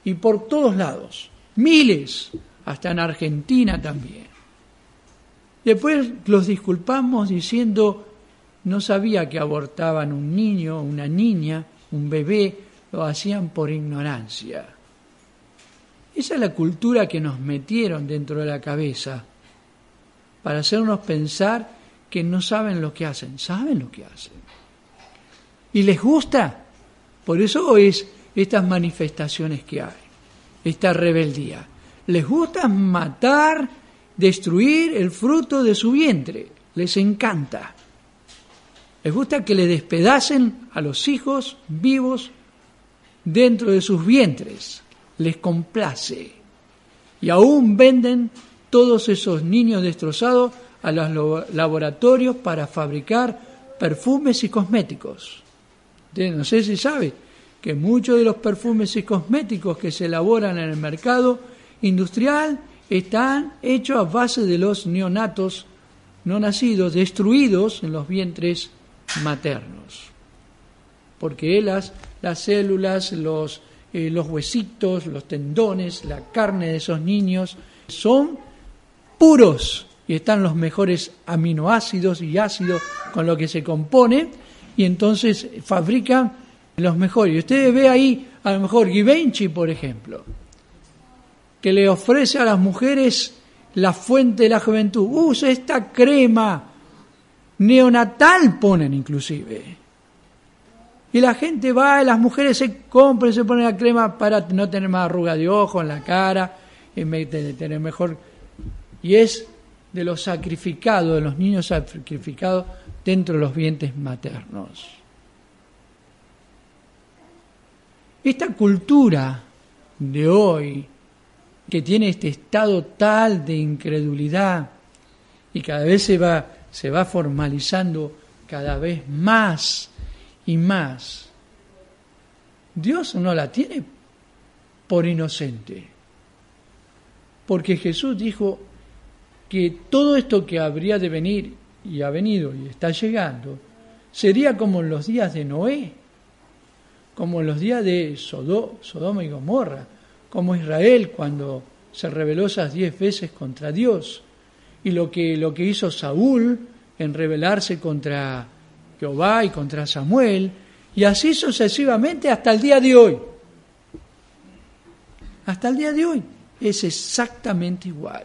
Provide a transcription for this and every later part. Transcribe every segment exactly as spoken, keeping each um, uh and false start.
y por todos lados, miles, hasta en Argentina también. Después los disculpamos diciendo, no sabía que abortaban un niño, una niña, un bebé, lo hacían por ignorancia. Esa es la cultura que nos metieron dentro de la cabeza para hacernos pensar que no saben lo que hacen. Saben lo que hacen. ¿Y les gusta? Por eso es estas manifestaciones que hay, esta rebeldía. Les gusta matar, destruir el fruto de su vientre. Les encanta. Les gusta que le despedacen a los hijos vivos dentro de sus vientres. Les complace. Y aún venden todos esos niños destrozados a los laboratorios para fabricar perfumes y cosméticos. No sé si sabe que muchos de los perfumes y cosméticos que se elaboran en el mercado industrial están hechos a base de los neonatos no nacidos, destruidos en los vientres maternos. Porque las, las células, los, eh, los huesitos, los tendones, la carne de esos niños son puros y están los mejores aminoácidos y ácidos con lo que se compone y entonces fabrican los mejores. Y ustedes ven ahí a lo mejor Givenchy, por ejemplo, que le ofrece a las mujeres la fuente de la juventud. Usa esta crema neonatal, ponen inclusive. Y la gente va, y las mujeres se compran y se ponen la crema para no tener más arruga de ojo en la cara, y tener mejor. Y es de los sacrificados, de los niños sacrificados dentro de los vientres maternos. Esta cultura de hoy, que tiene este estado tal de incredulidad y cada vez se va, se va formalizando cada vez más y más, Dios no la tiene por inocente. Porque Jesús dijo que todo esto que habría de venir, y ha venido y está llegando, sería como en los días de Noé, como en los días de Sodó, Sodoma y Gomorra, como Israel cuando se rebeló esas diez veces contra Dios, y lo que, lo que hizo Saúl en rebelarse contra Jehová y contra Samuel, y así sucesivamente hasta el día de hoy. Hasta el día de hoy es exactamente igual.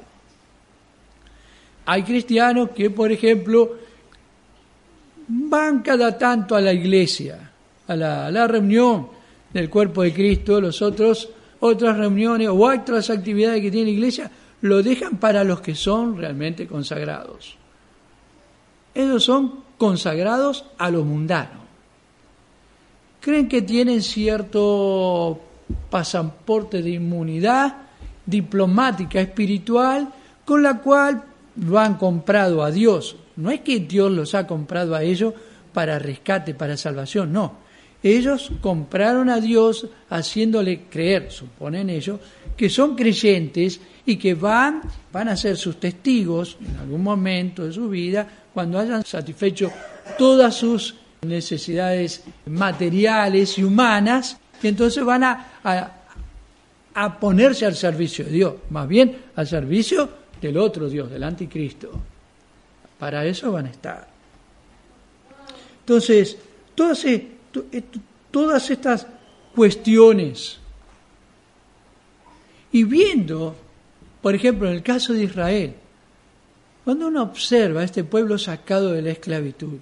Hay cristianos que, por ejemplo, van cada tanto a la iglesia, a la, a la reunión del cuerpo de Cristo, los otros, otras reuniones o otras actividades que tiene la iglesia, lo dejan para los que son realmente consagrados. Ellos son consagrados a lo mundano. Creen que tienen cierto pasaporte de inmunidad diplomática, espiritual, con la cual lo han comprado a Dios. No es que Dios los ha comprado a ellos para rescate, para salvación, no. Ellos compraron a Dios haciéndole creer, suponen ellos, que son creyentes y que van, van a ser sus testigos en algún momento de su vida cuando hayan satisfecho todas sus necesidades materiales y humanas, y entonces van a, a, a ponerse al servicio de Dios, más bien al servicio del otro Dios, del anticristo. Para eso van a estar. Entonces, todas, todas estas cuestiones, y viendo, por ejemplo, en el caso de Israel, cuando uno observa a este pueblo sacado de la esclavitud,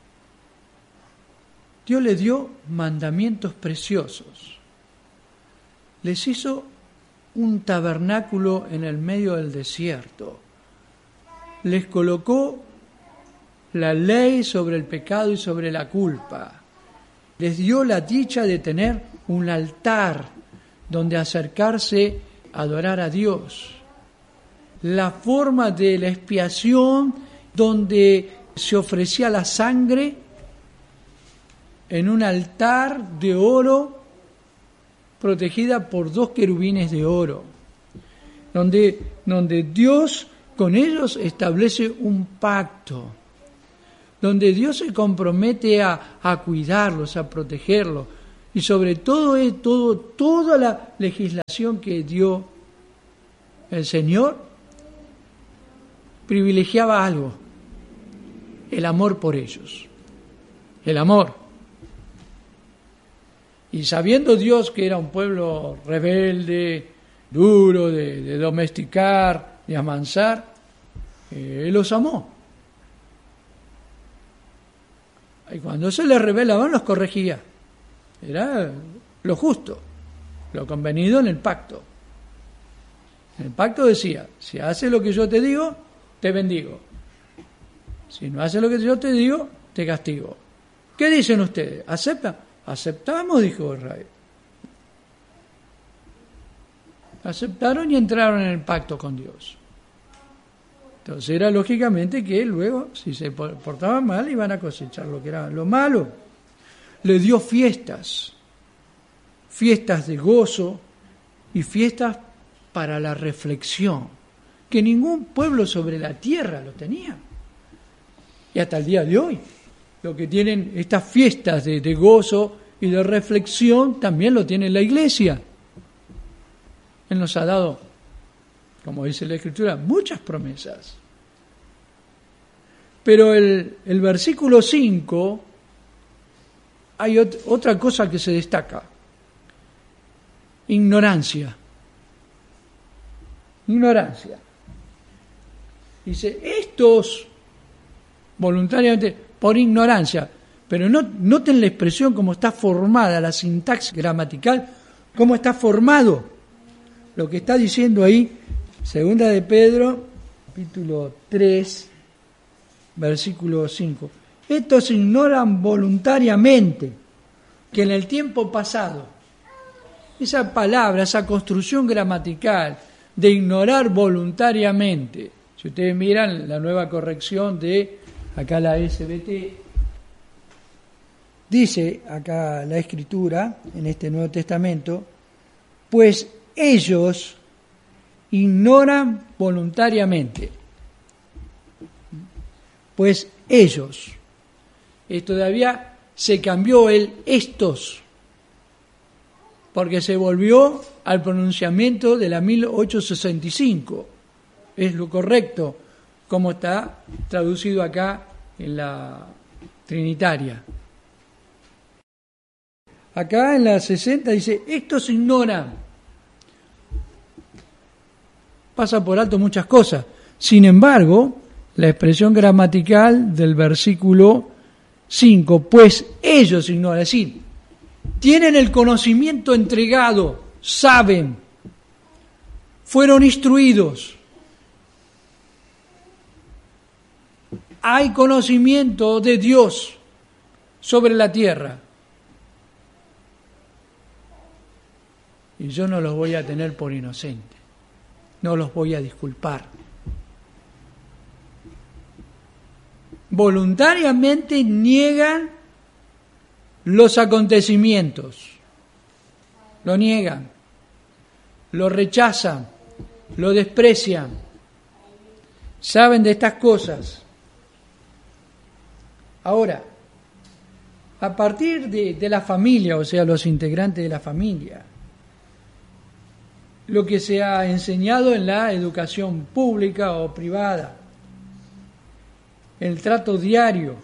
Dios le dio mandamientos preciosos. Les hizo un tabernáculo en el medio del desierto. Les colocó la ley sobre el pecado y sobre la culpa. Les dio la dicha de tener un altar donde acercarse a adorar a Dios. La forma de la expiación donde se ofrecía la sangre en un altar de oro protegida por dos querubines de oro, donde, donde Dios con ellos establece un pacto, donde Dios se compromete a, a cuidarlos, a protegerlos, y sobre todo, todo toda la legislación que dio el Señor, privilegiaba algo: el amor por ellos, el amor. Y sabiendo Dios que era un pueblo rebelde, duro de, de domesticar, de amansar, eh, Él los amó. Y cuando se les rebelaban, los corregía. Era lo justo, lo convenido en el pacto. En el pacto decía: si haces lo que yo te digo, te bendigo. Si no haces lo que yo te digo, te castigo. ¿Qué dicen ustedes? ¿Aceptan? Aceptamos, dijo Israel. Aceptaron y entraron en el pacto con Dios. Entonces era lógicamente que luego, si se portaban mal, iban a cosechar lo que era lo malo. Le dio fiestas, fiestas de gozo y fiestas para la reflexión, que ningún pueblo sobre la tierra lo tenía. Y hasta el día de hoy, lo que tienen estas fiestas de, de gozo y de reflexión, también lo tiene la Iglesia. Él nos ha dado, como dice la Escritura, muchas promesas. Pero el, el versículo cinco, hay ot- otra cosa que se destaca: ignorancia. Ignorancia. Dice, estos voluntariamente, por ignorancia, pero no, noten la expresión como está formada, la sintaxis gramatical, cómo está formado. Lo que está diciendo ahí, segunda de Pedro, capítulo tres, versículo cinco. Estos ignoran voluntariamente que en el tiempo pasado, esa palabra, esa construcción gramatical de ignorar voluntariamente, si ustedes miran la nueva corrección de acá la S B T, dice acá la Escritura, en este Nuevo Testamento, pues ellos ignoran voluntariamente. Pues ellos. Esto todavía se cambió el estos, porque se volvió al pronunciamiento de la mil ochocientos sesenta y cinco. Es lo correcto, como está traducido acá en la Trinitaria. Acá en la sesenta dice, estos ignoran. Pasa por alto muchas cosas. Sin embargo, la expresión gramatical del versículo cinco, pues ellos ignoran, es decir, tienen el conocimiento entregado, saben, fueron instruidos. Hay conocimiento de Dios sobre la tierra. Y yo no los voy a tener por inocentes. No los voy a disculpar. Voluntariamente niegan los acontecimientos. Lo niegan. Lo rechazan. Lo desprecian. Saben de estas cosas. Ahora, a partir de, de la familia, o sea, los integrantes de la familia, lo que se ha enseñado en la educación pública o privada, el trato diario,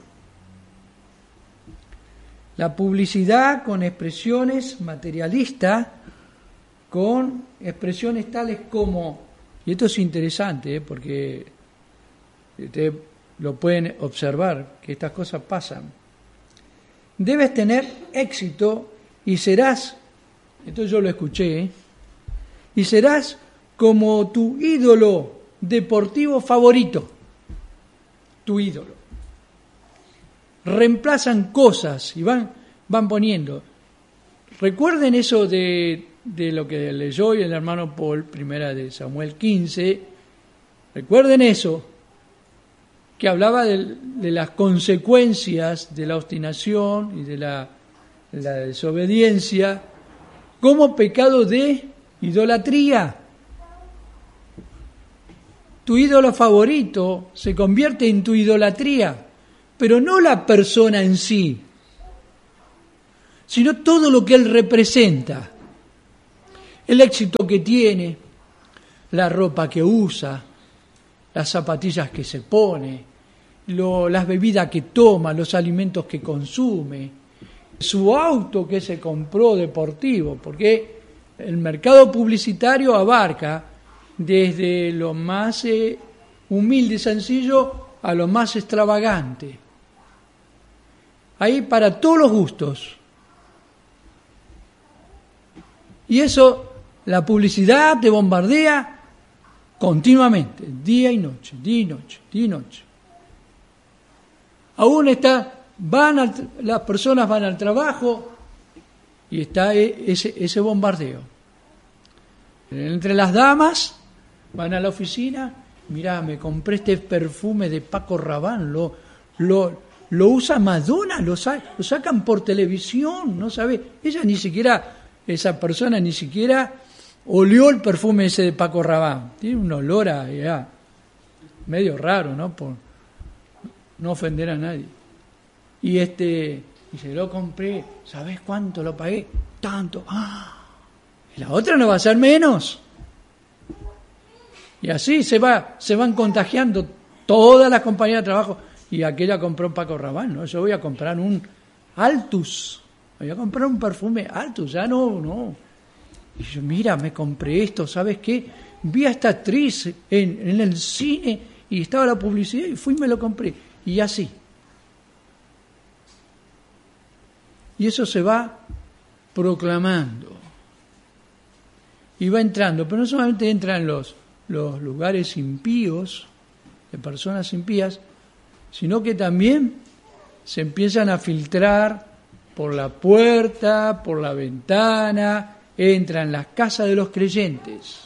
la publicidad con expresiones materialistas, con expresiones tales como, y esto es interesante, ¿eh? porque ustedes lo pueden observar, que estas cosas pasan. Debes tener éxito y serás, esto yo lo escuché, ¿eh? y serás como tu ídolo deportivo favorito, tu ídolo. Reemplazan cosas y van, van poniendo. Recuerden eso de, de lo que leyó hoy el hermano Paul, primera de Samuel quince. Recuerden eso, que hablaba de, de las consecuencias de la obstinación y de la, la desobediencia como pecado de idolatría. Tu ídolo favorito se convierte en tu idolatría, pero no la persona en sí, sino todo lo que él representa. El éxito que tiene, la ropa que usa, las zapatillas que se pone, lo, las bebidas que toma, los alimentos que consume, su auto que se compró deportivo, porque el mercado publicitario abarca desde lo más eh, humilde y sencillo a lo más extravagante. Hay para todos los gustos. Y eso, la publicidad te bombardea continuamente, día y noche, día y noche, día y noche. Aún está, van al, las personas van al trabajo y está ese, ese bombardeo. Entre las damas van a la oficina, mirá, me compré este perfume de Paco Rabanne, lo, lo, lo usa Madonna, lo, sa, lo sacan por televisión, no sabe, ella ni siquiera, esa persona ni siquiera olió el perfume ese de Paco Rabanne, tiene un olor a, ya, medio raro, ¿no? Por no ofender a nadie. Y este, y se lo compré, ¿sabés cuánto lo pagué? Tanto, ¡ah! Y la otra no va a ser menos. Y así se va, se van contagiando todas las compañías de trabajo. Y aquella compró Paco Rabanne, ¿no? Yo voy a comprar un Altus, voy a comprar un perfume Altus, ya no, no. Y yo, mira, me compré esto, ¿sabes qué? Vi a esta actriz en, en el cine y estaba la publicidad y fui y me lo compré. Y así. Y eso se va proclamando. Y va entrando, pero no solamente entra en los, los lugares impíos, de personas impías, sino que también se empiezan a filtrar por la puerta, por la ventana, entra en las casas de los creyentes.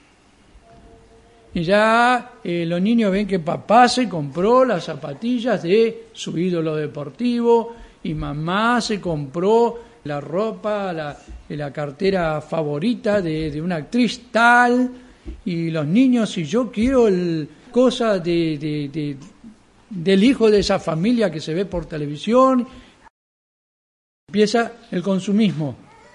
Y ya eh, los niños ven que papá se compró las zapatillas de su ídolo deportivo y mamá se compró la ropa, la, la cartera favorita de, de una actriz tal, y los niños, si yo quiero el cosa de, de, de, del hijo de esa familia que se ve por televisión, empieza el consumismo.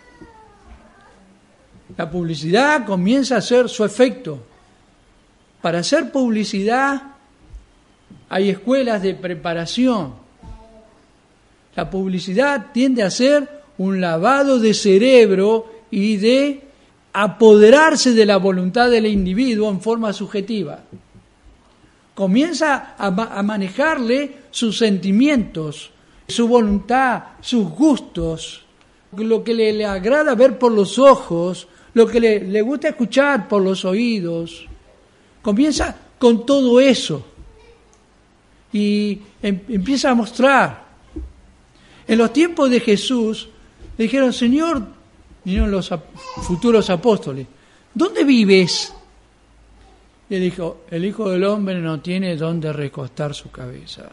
La publicidad comienza a hacer su efecto. Para hacer publicidad hay escuelas de preparación. La publicidad tiende a ser un lavado de cerebro y de apoderarse de la voluntad del individuo en forma subjetiva. Comienza a, ma- a manejarle sus sentimientos, su voluntad, sus gustos, lo que le, le agrada ver por los ojos, lo que le, le gusta escuchar por los oídos. Comienza con todo eso y em, empieza a mostrar. En los tiempos de Jesús le dijeron, Señor, vinieron los ap- futuros apóstoles, ¿dónde vives? Y él dijo, el Hijo del Hombre no tiene dónde recostar su cabeza.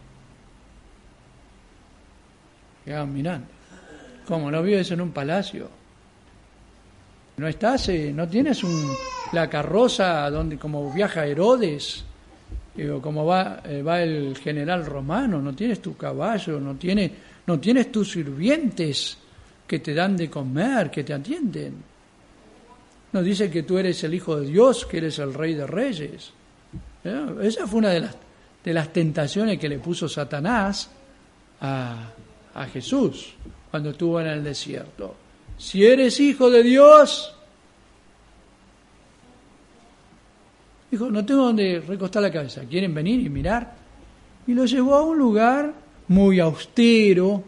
Quedaban mirando. ¿Cómo? ¿No vives en un palacio? ¿No estás, eh, no tienes un, la carroza donde como viaja Herodes? Eh, o como va, eh, va el general romano, no tienes tu caballo, no tienes, no tienes tus sirvientes que te dan de comer, que te atienden. No dice que tú eres el Hijo de Dios, que eres el Rey de Reyes. ¿Eh? Esa fue una de las, de las tentaciones que le puso Satanás a, a Jesús cuando estuvo en el desierto. Si eres Hijo de Dios, dijo, no tengo donde recostar la cabeza. ¿Quieren venir y mirar? Y lo llevó a un lugar muy austero,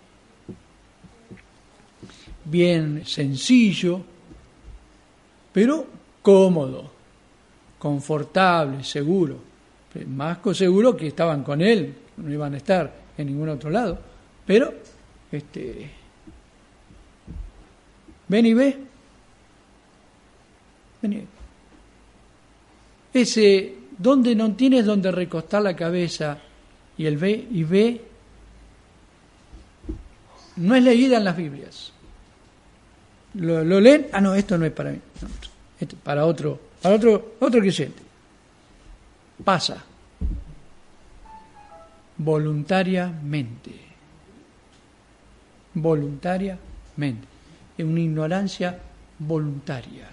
bien sencillo, pero cómodo, confortable, seguro. Más seguro que estaban con él, no iban a estar en ningún otro lado. Pero, este, ven y ve. Ven y ve. Ese, donde no tienes donde recostar la cabeza, y el ve y ve, no es leída en las Biblias. Lo, lo leen, ah no, esto no es para mí, no, esto para otro, para otro, otro creyente. Pasa voluntariamente. voluntariamente. Es una ignorancia voluntaria.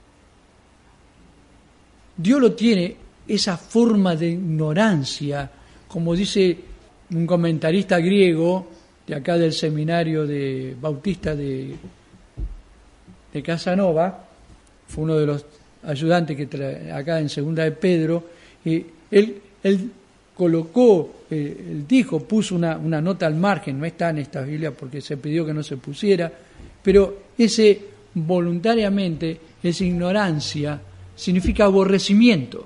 Dios lo tiene, esa forma de ignorancia, como dice un comentarista griego de acá del seminario de Bautista de, de Casanova, fue uno de los ayudantes que tra- acá en Segunda de Pedro, y él, él colocó, eh, él dijo, puso una, una nota al margen, no está en esta Biblia porque se pidió que no se pusiera, pero ese voluntariamente, esa ignorancia, significa aborrecimiento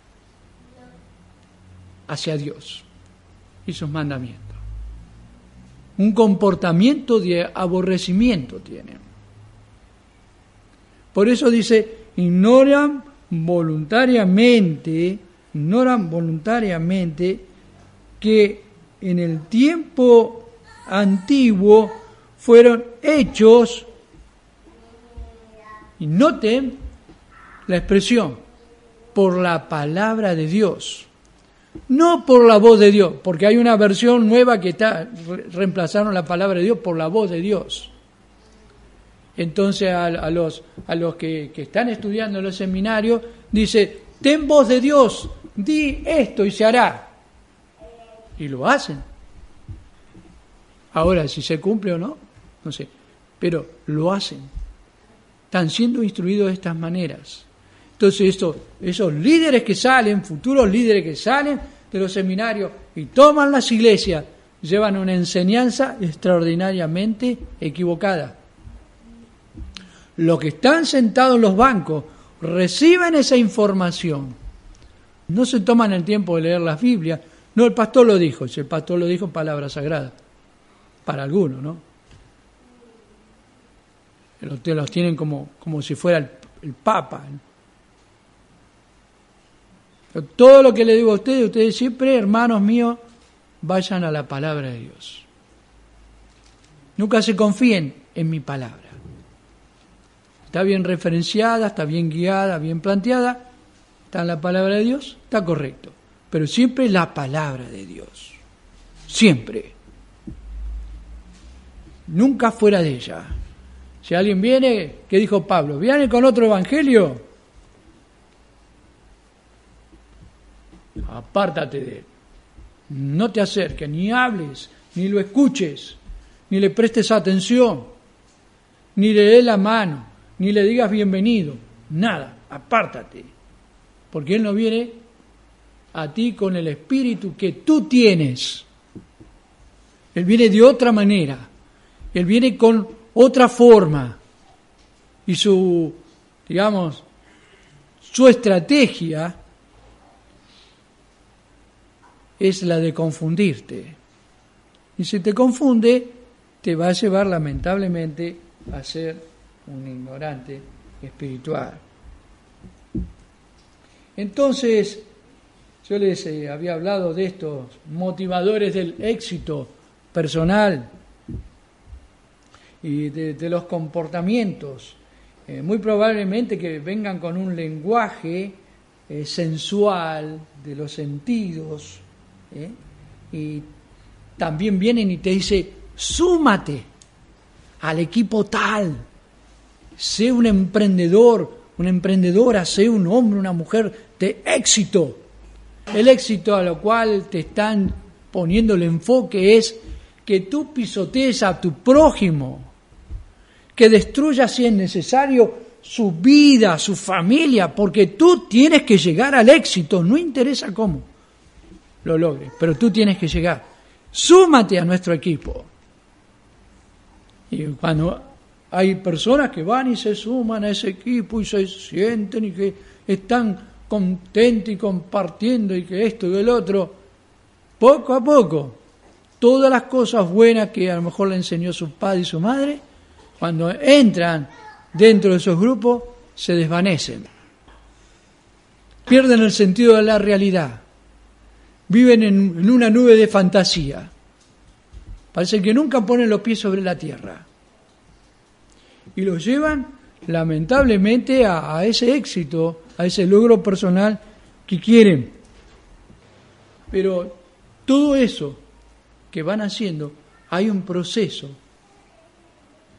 hacia Dios y sus mandamientos. Un comportamiento de aborrecimiento tienen. Por eso dice, ignoran voluntariamente, ignoran voluntariamente que en el tiempo antiguo fueron hechos, y noten la expresión, por la palabra de Dios, no por la voz de Dios, porque hay una versión nueva que está, re- reemplazaron la palabra de Dios por la voz de Dios. Entonces a, a los, a los que, que están estudiando en los seminarios, dice, ten voz de Dios, di esto y se hará. Y lo hacen. Ahora, si se cumple o no, no sé, pero lo hacen. Están siendo instruidos de estas maneras. Entonces estos, esos líderes que salen, futuros líderes que salen de los seminarios y toman las iglesias, llevan una enseñanza extraordinariamente equivocada. Los que están sentados en los bancos reciben esa información. No se toman el tiempo de leer las Biblias. No, el pastor lo dijo. Si el pastor lo dijo, palabra sagrada. Para algunos, ¿no? Los, los tienen como, como si fuera el, el Papa. Pero todo lo que le digo a ustedes, ustedes siempre, hermanos míos, vayan a la palabra de Dios. Nunca se confíen en mi palabra. Está bien referenciada, está bien guiada, bien planteada, está en la palabra de Dios, está correcto. Pero siempre la palabra de Dios. Siempre. Nunca fuera de ella. Si alguien viene, ¿qué dijo Pablo? ¿Viene con otro evangelio? Apártate de él. No te acerques, ni hables, ni lo escuches, ni le prestes atención, ni le des la mano, ni le digas bienvenido. Nada, apártate. Porque él no viene a ti con el espíritu que tú tienes. Él viene de otra manera. Él viene con otra forma. Y su, digamos, su estrategia es la de confundirte. Y si te confunde, te va a llevar lamentablemente a ser un ignorante espiritual. Entonces, yo les eh, había hablado de estos motivadores del éxito personal y de, de los comportamientos. Eh, muy probablemente que vengan con un lenguaje eh, sensual, de los sentidos, ¿eh? Y también vienen y te dicen, súmate al equipo tal, sé un emprendedor, una emprendedora, sé un hombre, una mujer de éxito. El éxito a lo cual te están poniendo el enfoque es que tú pisotees a tu prójimo, que destruyas si es necesario su vida, su familia, porque tú tienes que llegar al éxito, no interesa cómo lo logres, pero tú tienes que llegar. Súmate a nuestro equipo. Y cuando hay personas que van y se suman a ese equipo y se sienten y que están contentos y compartiendo y que esto y el otro, poco a poco, todas las cosas buenas que a lo mejor le enseñó su padre y su madre, cuando entran dentro de esos grupos, se desvanecen. Pierden el sentido de la realidad. Viven en, en una nube de fantasía. Parece que nunca ponen los pies sobre la tierra. Y los llevan, lamentablemente, a, a ese éxito, a ese logro personal que quieren. Pero todo eso que van haciendo, hay un proceso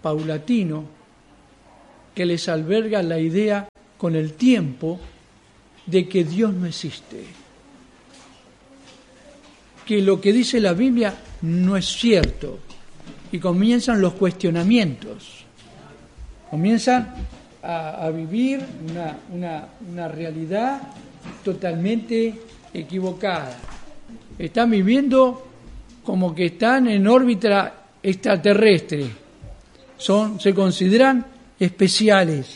paulatino que les alberga la idea con el tiempo de que Dios no existe, que lo que dice la Biblia no es cierto, y comienzan los cuestionamientos, comienzan a, a vivir una, una, una realidad totalmente equivocada. Están viviendo como que están en órbita extraterrestre, son, se consideran especiales.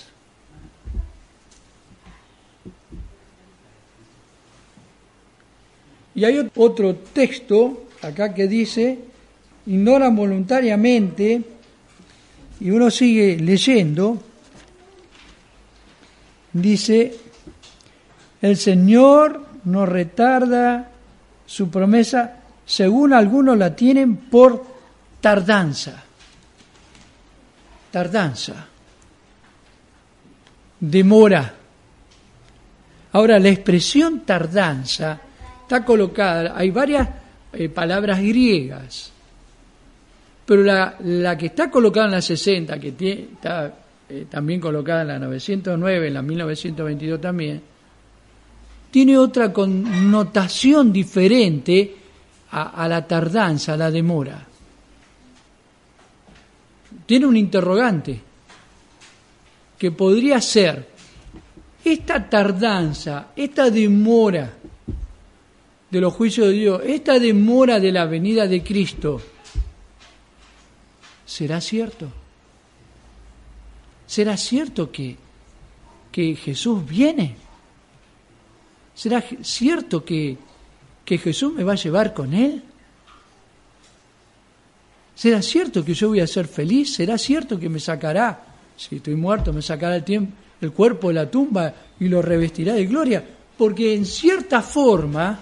Y hay otro texto acá que dice, ignoran voluntariamente, y uno sigue leyendo, dice, el Señor no retarda su promesa, según algunos la tienen por tardanza. Tardanza. Demora. Ahora, la expresión tardanza está colocada, hay varias eh, palabras griegas, pero la, la que está colocada en la sesenta, que tiene, está eh, también colocada en la novecientos nueve, en la mil novecientos veintidós también, tiene otra connotación diferente a, a la tardanza, a la demora. Tiene un interrogante que podría ser, esta tardanza, esta demora de los juicios de Dios, esta demora de la venida de Cristo, ¿será cierto? ¿Será cierto que, que Jesús viene? ¿Será cierto que, que Jesús me va a llevar con Él? ¿Será cierto que yo voy a ser feliz? ¿Será cierto que me sacará, si estoy muerto, me sacará el, tiempo, el cuerpo de la tumba y lo revestirá de gloria? Porque en cierta forma,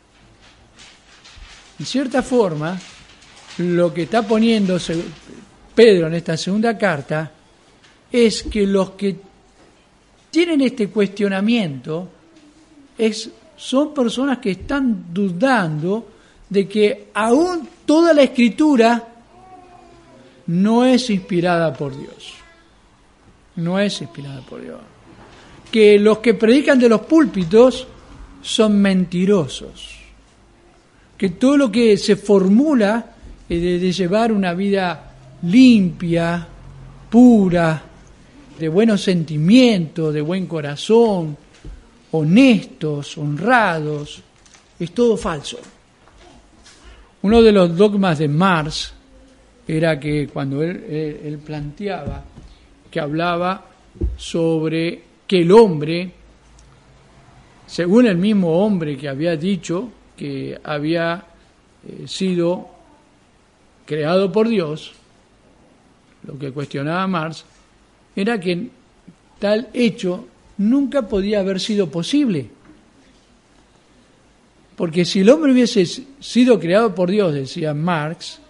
en cierta forma, lo que está poniendo Pedro en esta segunda carta es que los que tienen este cuestionamiento es, son personas que están dudando de que aún toda la Escritura no es inspirada por Dios. No es inspirada por Dios. Que los que predican de los púlpitos son mentirosos. Que todo lo que se formula de, de llevar una vida limpia, pura, de buenos sentimientos, de buen corazón, honestos, honrados, es todo falso. Uno de los dogmas de Marx era que cuando él, él, él planteaba, que hablaba sobre que el hombre, según el mismo hombre que había dicho que había eh, sido creado por Dios, lo que cuestionaba Marx, era que tal hecho nunca podía haber sido posible. Porque si el hombre hubiese sido creado por Dios, decía Marx,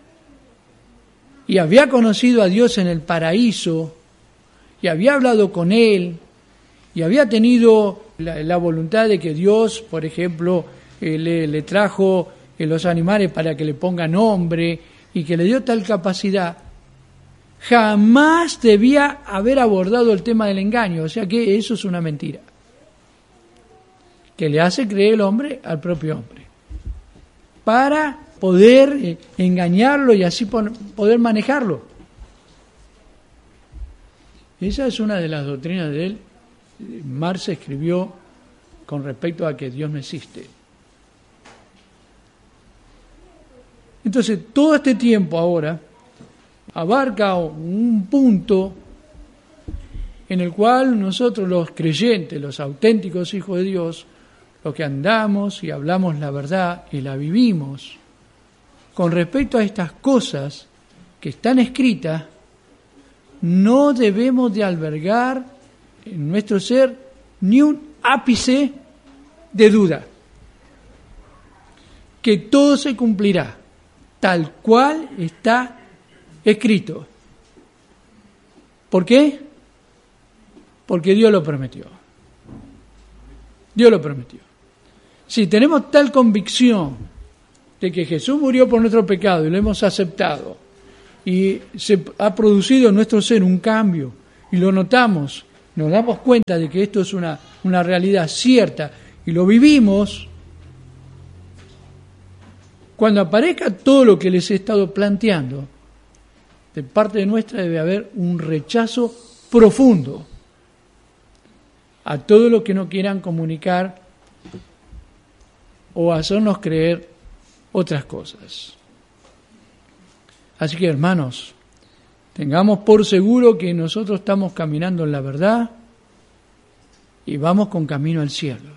y había conocido a Dios en el paraíso, y había hablado con Él, y había tenido la, la voluntad de que Dios, por ejemplo, eh, le, le trajo eh, los animales para que le ponga nombre, y que le dio tal capacidad, jamás debía haber abordado el tema del engaño. O sea que eso es una mentira que le hace creer el hombre al propio hombre, para poder eh, engañarlo y así poder manejarlo. Esa es una de las doctrinas de él. Marx escribió con respecto a que Dios no existe. Entonces, todo este tiempo ahora abarca un punto en el cual nosotros los creyentes, los auténticos hijos de Dios, los que andamos y hablamos la verdad y la vivimos, con respecto a estas cosas que están escritas, no debemos de albergar en nuestro ser ni un ápice de duda, que todo se cumplirá tal cual está escrito. ¿Por qué? Porque Dios lo prometió. Dios lo prometió. Si tenemos tal convicción de que Jesús murió por nuestro pecado y lo hemos aceptado, y se ha producido en nuestro ser un cambio y lo notamos, nos damos cuenta de que esto es una, una realidad cierta y lo vivimos, cuando aparezca todo lo que les he estado planteando, de parte de nuestra debe haber un rechazo profundo a todo lo que no quieran comunicar o hacernos creer otras cosas. Así que, hermanos, tengamos por seguro que nosotros estamos caminando en la verdad y vamos con camino al cielo.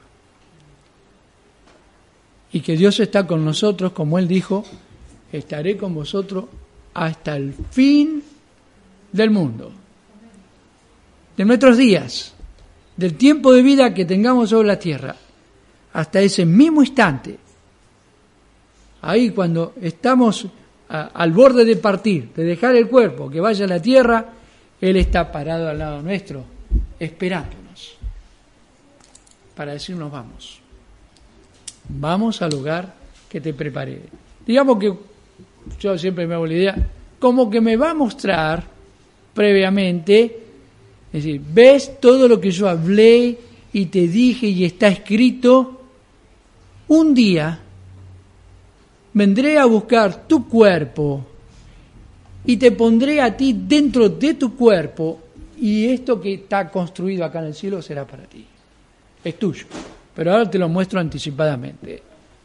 Y que Dios está con nosotros, como Él dijo, estaré con vosotros hasta el fin del mundo, de nuestros días, del tiempo de vida que tengamos sobre la tierra, hasta ese mismo instante. Ahí cuando estamos a, al borde de partir, de dejar el cuerpo, que vaya a la tierra, Él está parado al lado nuestro, esperándonos, para decirnos vamos. Vamos al lugar que te preparé. Digamos que yo siempre me hago la idea, como que me va a mostrar previamente, es decir, ves todo lo que yo hablé y te dije y está escrito, un día vendré a buscar tu cuerpo y te pondré a ti dentro de tu cuerpo y esto que está construido acá en el cielo será para ti, es tuyo. Pero ahora te lo muestro anticipadamente.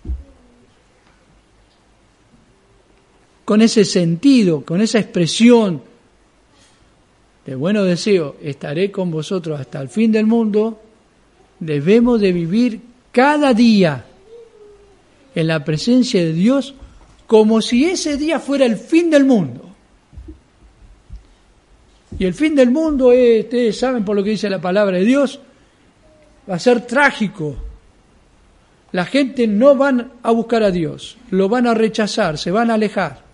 Con ese sentido, con esa expresión de bueno deseo, estaré con vosotros hasta el fin del mundo, debemos de vivir cada día en la presencia de Dios como si ese día fuera el fin del mundo. Y el fin del mundo, es, ustedes saben por lo que dice la palabra de Dios, va a ser trágico. La gente no van a buscar a Dios, lo van a rechazar, se van a alejar.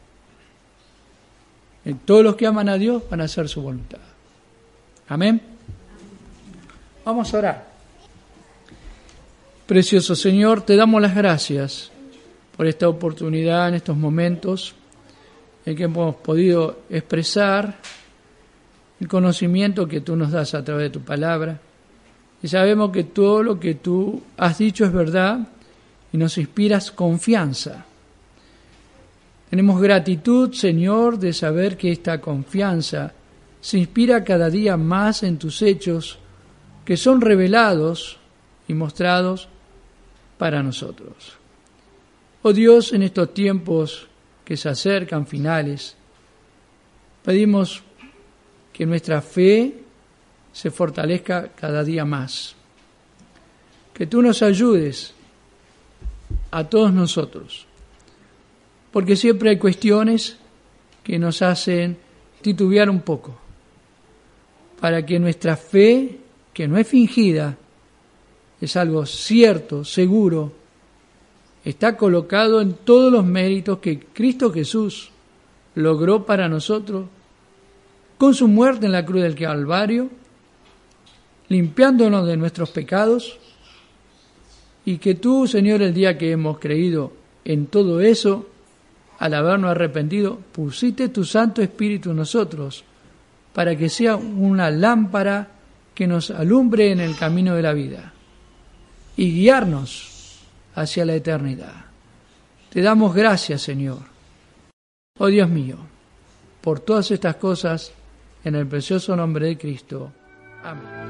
Y todos los que aman a Dios van a hacer su voluntad. Amén. Vamos a orar. Precioso Señor, te damos las gracias por esta oportunidad en estos momentos en que hemos podido expresar el conocimiento que tú nos das a través de tu palabra. Y sabemos que todo lo que tú has dicho es verdad y nos inspiras confianza. Tenemos gratitud, Señor, de saber que esta confianza se inspira cada día más en tus hechos que son revelados y mostrados para nosotros. Oh Dios, en estos tiempos que se acercan finales, pedimos que nuestra fe se fortalezca cada día más. Que tú nos ayudes a todos nosotros, porque siempre hay cuestiones que nos hacen titubear un poco, para que nuestra fe, que no es fingida, es algo cierto, seguro, está colocado en todos los méritos que Cristo Jesús logró para nosotros con su muerte en la cruz del Calvario, limpiándonos de nuestros pecados, y que tú, Señor, el día que hemos creído en todo eso, al habernos arrepentido, pusiste tu Santo Espíritu en nosotros, para que sea una lámpara que nos alumbre en el camino de la vida y guiarnos hacia la eternidad. Te damos gracias, Señor, oh Dios mío, por todas estas cosas, en el precioso nombre de Cristo. Amén.